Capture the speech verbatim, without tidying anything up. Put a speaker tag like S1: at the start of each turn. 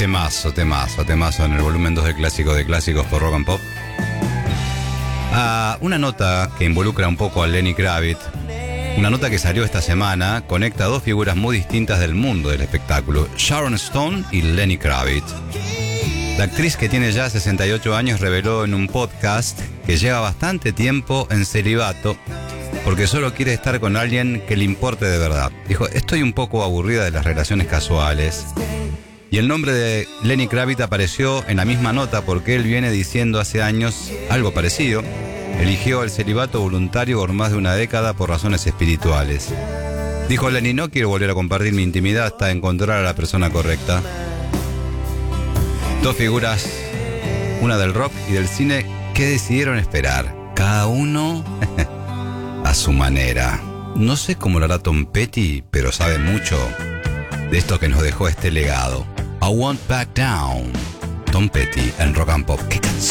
S1: Temazo, temazo, temazo en el volumen dos de Clásicos de Clásicos por Rock and Pop. Ah, una nota que involucra un poco a Lenny Kravitz, una nota que salió esta semana, conecta a dos figuras muy distintas del mundo del espectáculo, Sharon Stone y Lenny Kravitz. La actriz, que tiene ya sesenta y ocho años, reveló en un podcast que lleva bastante tiempo en celibato porque solo quiere estar con alguien que le importe de verdad. Dijo, estoy un poco aburrida de las relaciones casuales. Y el nombre de Lenny Kravitz apareció en la misma nota porque él viene diciendo hace años algo parecido. Eligió el celibato voluntario por más de una década por razones espirituales. Dijo Lenny, no quiero volver a compartir mi intimidad hasta encontrar a la persona correcta. Dos figuras, una del rock y del cine, que decidieron esperar, cada uno a su manera. No sé cómo lo hará Tom Petty, pero sabe mucho de esto que nos dejó este legado. I Won't Back Down, Tom Petty en Rock and Pop. ¡Qué canción!